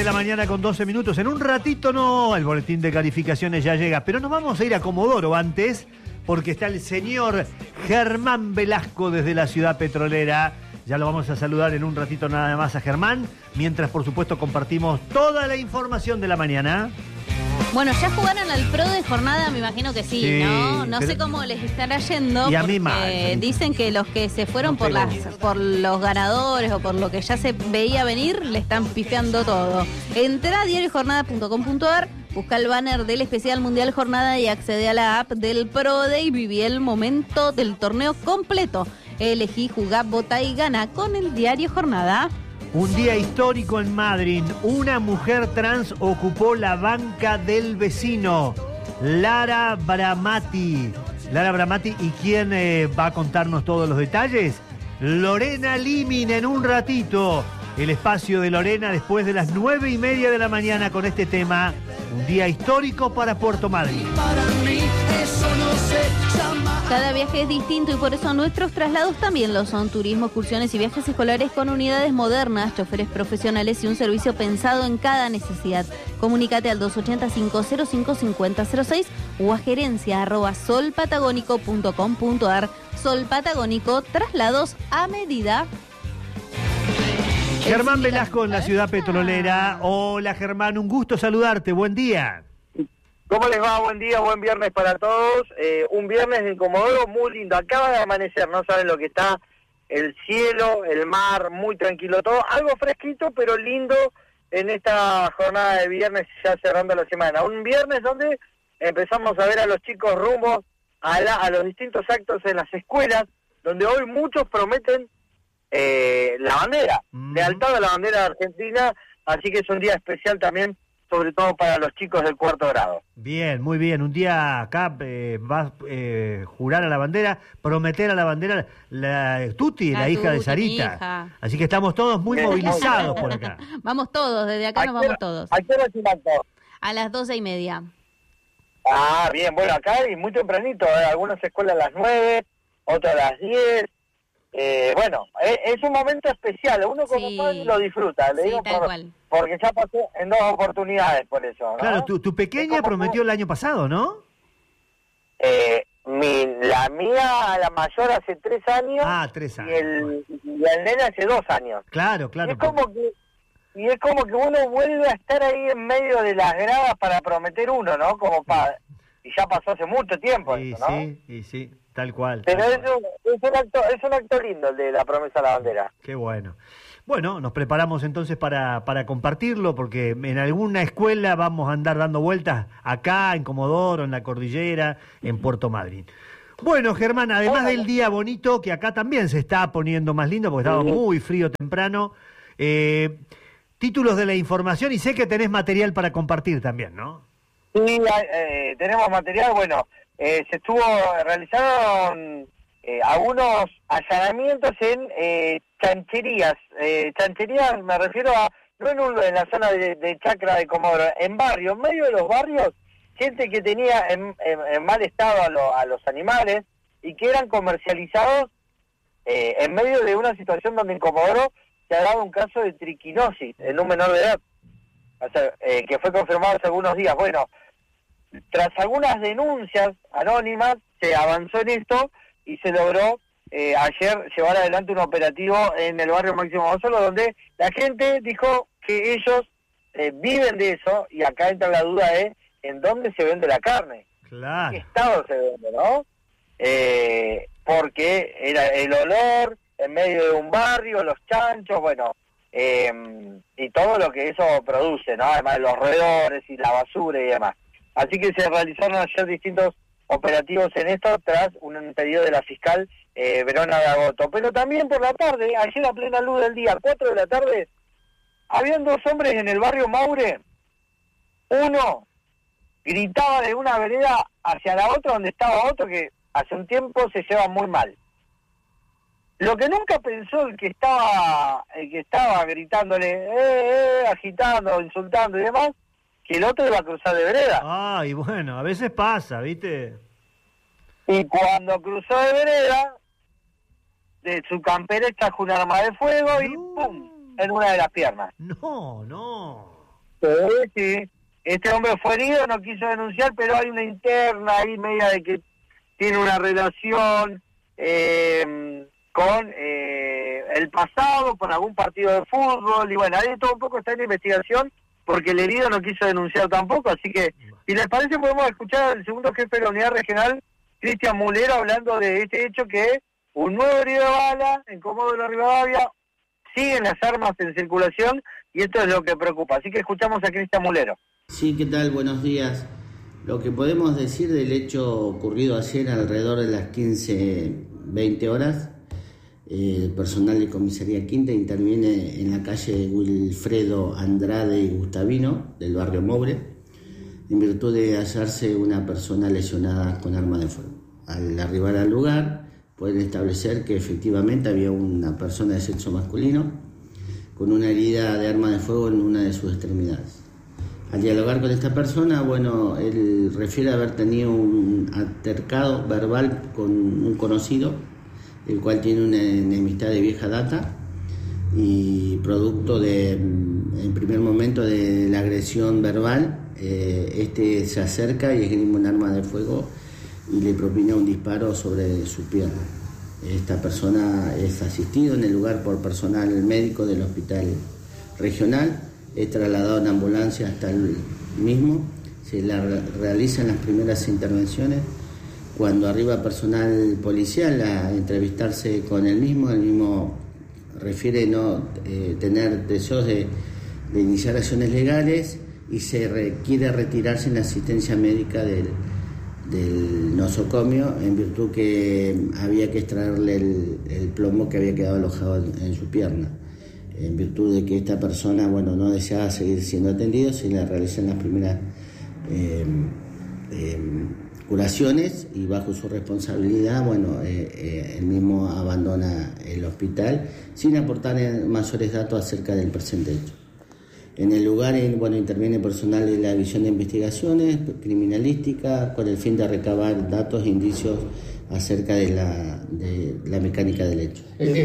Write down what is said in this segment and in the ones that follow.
la mañana con 12 minutos. En un ratito no, el boletín de calificaciones ya llega, pero nos vamos a ir a Comodoro antes, porque está el señor Germán Velasco desde la ciudad petrolera. Ya lo vamos a saludar en un ratito nada más a Germán, mientras por supuesto compartimos toda la información de la mañana. Bueno, ¿ya jugaron al pro de jornada? Me imagino que sí, ¿no? No sé cómo les estará yendo. Y a mí más. Dicen que los que se fueron por los ganadores o por lo que ya se veía venir, le están pifiando todo. Entrá a diariojornada.com.ar, busca el banner del especial Mundial Jornada y accede a la app del PRODE y viví el momento del torneo completo. Elegí, jugá, votá y gana con el Diario Jornada. Un día histórico en Madrid. Una mujer trans ocupó la banca del vecino, Lara Bramati. Lara Bramati, ¿y quién va a contarnos todos los detalles? Lorena Limin en un ratito. El espacio de Lorena después de las 9:30 de la mañana con este tema. Un día histórico para Puerto Madryn. Para mí eso no se llama. Cada viaje es distinto y por eso nuestros traslados también lo son. Turismo, excursiones y viajes escolares con unidades modernas, choferes profesionales y un servicio pensado en cada necesidad. Comunícate al 285-055006 o a gerencia@solpatagónico.com.ar. Sol Patagónico, traslados a medida. Germán Velasco en la ciudad petrolera. Hola Germán, un gusto saludarte, buen día. ¿Cómo les va? Buen día, buen viernes para todos. Un viernes en Comodoro muy lindo. Acaba de amanecer, no saben lo que está. El cielo, el mar, muy tranquilo todo. Algo fresquito, pero lindo en esta jornada de viernes ya cerrando la semana. Un viernes donde empezamos a ver a los chicos rumbo a los distintos actos en las escuelas, donde hoy muchos prometen la bandera, lealtad a la bandera de Argentina, así que es un día especial también, sobre todo para los chicos del cuarto grado. Bien, muy bien. Un día acá vas a jurar a la bandera, prometer a la bandera la Tuti, la hija de Sarita. Hija. Así que estamos todos muy movilizados por acá. Vamos todos, desde acá nos vamos todos. ¿A qué hora es el acto? A las 12:30. Ah, bien, bueno, acá hay muy tempranito, algunas escuelas a las 9, otras a las 10. Bueno, es un momento especial, uno como padre lo disfruta, le digo, porque ya pasé en 2 oportunidades por eso, ¿no? Claro, tu pequeña prometió el año pasado, ¿no? La mía, la mayor, hace 3 años. Ah, 3 años. Y el nene hace 2 años. Claro. Y es como que uno vuelve a estar ahí en medio de las gradas para prometer uno, ¿no? Como padre. Y ya pasó hace mucho tiempo eso, ¿no? Sí, tal cual. Pero es un acto lindo el de la promesa a la bandera. Qué bueno. Bueno, nos preparamos entonces para compartirlo, porque en alguna escuela vamos a andar dando vueltas acá, en Comodoro, en la Cordillera, en Puerto Madryn. Bueno, Germán, además del día bonito, que acá también se está poniendo más lindo, porque estaba muy frío temprano, títulos de la información, y sé que tenés material para compartir también, ¿no? Sí, tenemos material, bueno, se realizaron algunos allanamientos en chancherías. Chancherías me refiero a, no en la zona de Chacra de Comodoro, en barrios, en medio de los barrios, gente que tenía en mal estado a los animales y que eran comercializados en medio de una situación donde en Comodoro se ha dado un caso de triquinosis en un menor de edad, o sea, que fue confirmado hace algunos días. Bueno, tras algunas denuncias anónimas, se avanzó en esto y se logró ayer llevar adelante un operativo en el barrio Máximo Gómez, donde la gente dijo que ellos viven de eso, y acá entra la duda de en dónde se vende la carne, claro, en qué estado se vende, ¿no? Porque era el olor en medio de un barrio, los chanchos, bueno, y todo lo que eso produce, ¿no? Además de los roedores y la basura y demás. Así que se realizaron ayer distintos operativos en esto tras un pedido de la fiscal Verona de Agoto. Pero también por la tarde, ayer a plena luz del día, 4 de la tarde, habían 2 hombres en el barrio Maure. Uno gritaba de una vereda hacia la otra donde estaba otro que hace un tiempo se lleva muy mal. Lo que nunca pensó el que estaba gritándole, agitando, insultando y demás, que el otro iba a cruzar de vereda. Ay, bueno, a veces pasa, ¿viste? Y cuando cruzó de vereda, de su campera trajo un arma de fuego y ¡pum!, en una de las piernas. No. Sí. Este hombre fue herido, no quiso denunciar, pero hay una interna ahí media de que tiene una relación con el pasado, por algún partido de fútbol, y bueno, ahí todo un poco está en investigación, porque el herido no quiso denunciar tampoco, así que, si les parece, podemos escuchar al segundo jefe de la unidad regional, Cristian Mulero, hablando de este hecho que un nuevo herido de bala en Comodoro Rivadavia, siguen las armas en circulación, y esto es lo que preocupa. Así que escuchamos a Cristian Mulero. Sí, ¿qué tal? Buenos días. Lo que podemos decir del hecho ocurrido ayer alrededor de las 15:20 horas, el personal de Comisaría Quinta interviene en la calle Wilfredo Andrade y Gustavino, del barrio Mobre, en virtud de hallarse una persona lesionada con arma de fuego. Al arribar al lugar, pueden establecer que efectivamente había una persona de sexo masculino con una herida de arma de fuego en una de sus extremidades. Al dialogar con esta persona, bueno, él refiere haber tenido un altercado verbal con un conocido, el cual tiene una enemistad de vieja data, y producto de, en primer momento, de la agresión verbal, este se acerca y esgrime un arma de fuego y le propina un disparo sobre su pierna. Esta persona es asistido en el lugar por personal médico del hospital regional, es trasladado en ambulancia hasta el mismo, se realizan las primeras intervenciones. Cuando arriba personal policial a entrevistarse con el mismo refiere no tener deseos de iniciar acciones legales y quiere retirarse en la asistencia médica del nosocomio, en virtud que había que extraerle el plomo que había quedado alojado en su pierna. En virtud de que esta persona, bueno, no deseaba seguir siendo atendido, se le realizan las primeras curaciones, y bajo su responsabilidad, bueno, él mismo abandona el hospital sin aportar mayores datos acerca del presente hecho. En el lugar, bueno, interviene personal de la División de Investigaciones Criminalística con el fin de recabar datos e indicios acerca de la mecánica del hecho.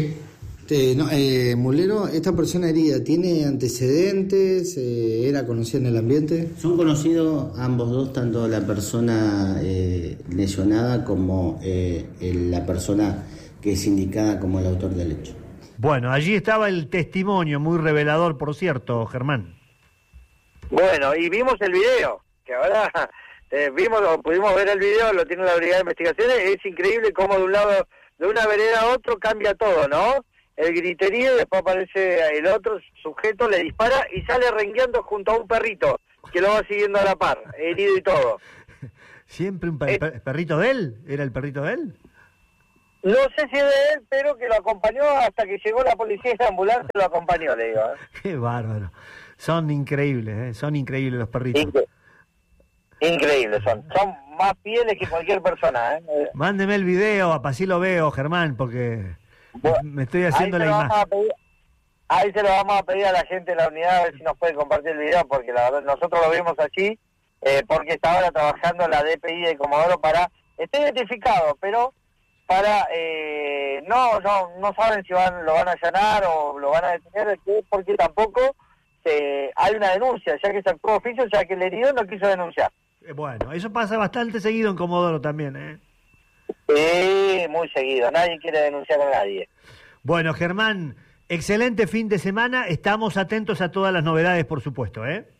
Mulero, esta persona herida, ¿tiene antecedentes? ¿Era conocida en el ambiente? Son conocidos ambos dos, tanto la persona lesionada como la persona que es indicada como el autor del hecho. Bueno, allí estaba el testimonio, muy revelador, por cierto, Germán. Bueno, y vimos el video, que ahora pudimos ver el video, lo tiene la Brigada de Investigaciones. Es increíble cómo de un lado, de una vereda a otro, cambia todo, ¿no? El griterío, después aparece el otro sujeto, le dispara y sale rengueando junto a un perrito que lo va siguiendo a la par, herido y todo. ¿Siempre un perrito de él? ¿Era el perrito de él? No sé si es de él, pero que lo acompañó hasta que llegó la policía y la ambulancia, lo acompañó, le digo. Qué bárbaro. Son increíbles, son increíbles los perritos. Increíbles son más fieles que cualquier persona. Mándeme el video, así lo veo, Germán, porque me estoy haciendo la imagen. Ahí se lo vamos a pedir a la gente de la unidad, a ver si nos puede compartir el video, porque la verdad nosotros lo vimos allí, porque está ahora trabajando la DPI de Comodoro para, está identificado, pero para, no saben si lo van a allanar o lo van a detener, porque tampoco hay una denuncia, ya que se actuó oficio, ya que el herido no quiso denunciar. Bueno, eso pasa bastante seguido en Comodoro también, Sí, muy seguido, nadie quiere denunciar a nadie. Bueno, Germán, excelente fin de semana, estamos atentos a todas las novedades, por supuesto,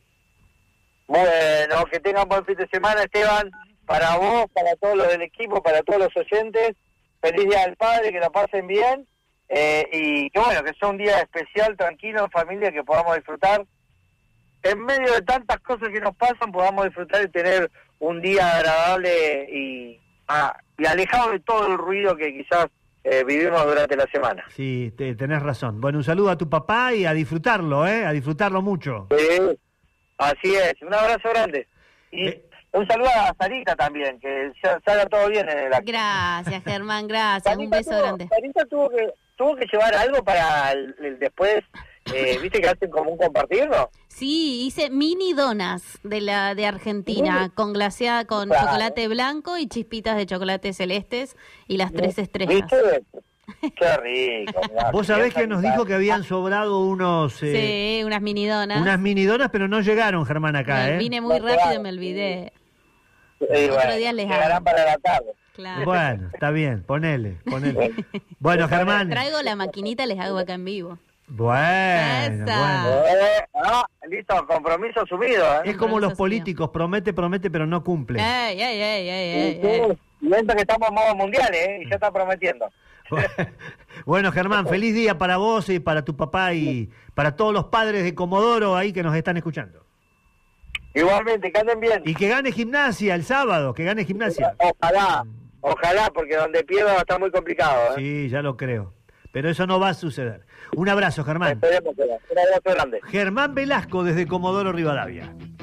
Bueno, que tengan buen fin de semana, Esteban, para vos, para todos los del equipo, para todos los oyentes, feliz Día del Padre, que lo pasen bien, y que bueno, que sea un día especial, tranquilo, en familia, que podamos disfrutar, en medio de tantas cosas que nos pasan, podamos disfrutar y tener un día agradable y alejado de todo el ruido que quizás vivimos durante la semana. Sí, tenés razón. Bueno, un saludo a tu papá y a disfrutarlo, a disfrutarlo mucho. Sí, así es. Un abrazo grande. Y un saludo a Sarita también, que salga todo bien en el acto. Gracias, Germán, gracias. Sarita un beso grande. Sarita tuvo que llevar algo para el después, ¿viste que hacen como un compartir, no? Sí, hice mini donas de Argentina, con glaseada con chocolate blanco y chispitas de chocolate celestes y las 3 estrellas. ¿Viste? Qué rico. Mirá, Vos sabés que nos dijo que habían sobrado unos... Sí, unas minidonas. unas minidonas, pero no llegaron, Germán, acá, ¿eh? Vine muy rápido y me olvidé. Otro día les llegarán hago. para la tarde. Claro. Bueno, está bien, ponele. Bueno, Germán. Traigo la maquinita, les hago acá en vivo. Bueno, Esa. bueno. Listo, compromiso asumido. Es como los políticos, promete, pero no cumple. Lento que estamos en modo mundial, y ya está prometiendo. Bueno, Germán, feliz día para vos y para tu papá y para todos los padres de Comodoro ahí que nos están escuchando. Igualmente, que anden bien. Y que gane Gimnasia el sábado, que gane Gimnasia. Ojalá, porque donde pierda va a estar muy complicado. Sí, ya lo creo. Pero eso no va a suceder. Un abrazo, Germán. Esperemos que no. Un abrazo grande. Germán Velasco desde Comodoro Rivadavia.